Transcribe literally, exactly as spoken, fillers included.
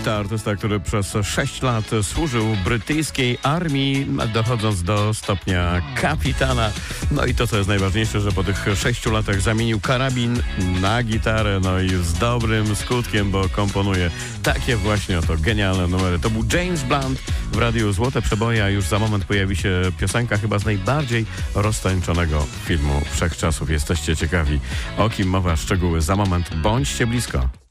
to artysta, który przez sześć lat służył brytyjskiej armii, dochodząc do stopnia kapitana. No i to, co jest najważniejsze, że po tych sześciu latach zamienił karabin na gitarę, no i z dobrym skutkiem, bo komponuje takie właśnie oto genialne numery. To był James Blunt w Radiu Złote Przeboje, a już za moment pojawi się piosenka chyba z najbardziej roztańczonego filmu wszechczasów. Jesteście ciekawi, o kim mowa, szczegóły za moment. Bądźcie blisko.